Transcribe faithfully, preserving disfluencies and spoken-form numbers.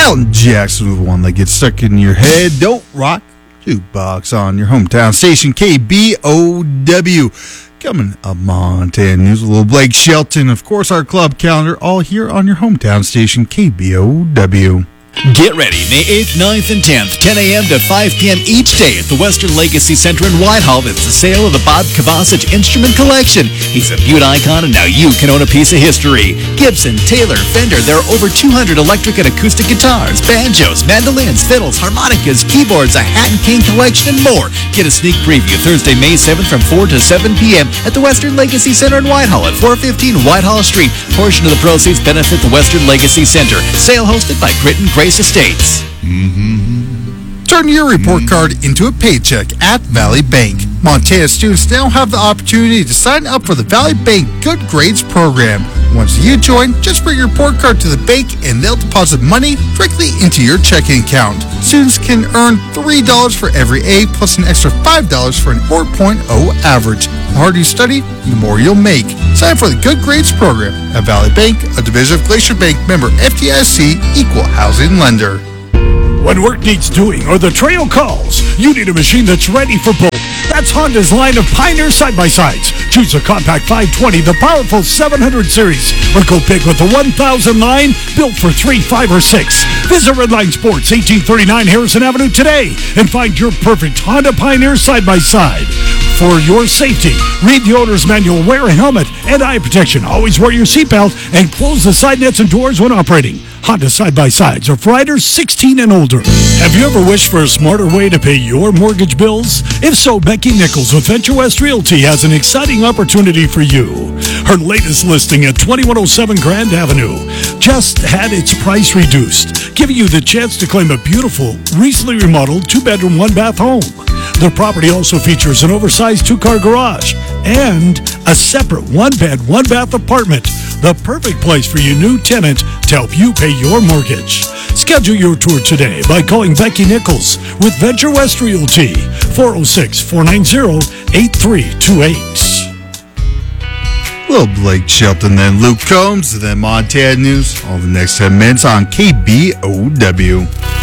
Elton Jackson with one that gets stuck in your head. Don't rock jukebox on your hometown station, K B O W. Coming up, Montana News with a little Blake Shelton. Of course, our club calendar, all here on your hometown station, K B O W. Get ready May eighth, ninth, and tenth, ten a.m. to five p.m. each day at the Western Legacy Center in Whitehall. It's the sale of the Bob Kovacic Instrument Collection. He's a Butte icon, and now you can own a piece of history. Gibson, Taylor, Fender, there are over two hundred electric and acoustic guitars, banjos, mandolins, fiddles, harmonicas, keyboards, a Hat and Cane collection, and more. Get a sneak preview Thursday, May seventh from four to seven p.m. at the Western Legacy Center in Whitehall at four fifteen Whitehall Street. Portion of the proceeds benefit the Western Legacy Center. Sale hosted by Critton Grace Estates. Mm-hmm. Turn your report card into a paycheck at Valley Bank. Montana students now have the opportunity to sign up for the Valley Bank Good Grades program. Once you join, just bring your report card to the bank and they'll deposit money directly into your checking account. Students can earn three dollars for every A plus an extra five dollars for an four point oh average. The harder you study, the more you'll make. Sign up for the Good Grades program at Valley Bank, a division of Glacier Bank, member F D I C, equal housing lender. When work needs doing or the trail calls, you need a machine that's ready for both. That's Honda's line of Pioneer side-by-sides. Choose the compact five twenty, the powerful seven hundred series, or go big with the one thousand line, built for three, five, or six. Visit Redline Sports, eighteen thirty-nine Harrison Avenue today and find your perfect Honda Pioneer side-by-side. For your safety, read the owner's manual, wear a helmet and eye protection. Always wear your seatbelt and close the side nets and doors when operating. Honda side-by-sides are for riders sixteen and older. Have you ever wished for a smarter way to pay your mortgage bills? If so, Becky Nichols with Venture West Realty has an exciting opportunity for you. Her latest listing at twenty-one oh seven Grand Avenue just had its price reduced, giving you the chance to claim a beautiful, recently remodeled two-bedroom, one-bath home. The property also features an oversized two-car garage and a separate one-bed, one-bath apartment. The perfect place for your new tenant to help you pay your mortgage. Schedule your tour today by calling Becky Nichols with Venture West Realty, four oh six, four nine zero, eight three two eight. Well, Blake Shelton, then Luke Combs, then Montana News. All the next ten minutes on K B O W.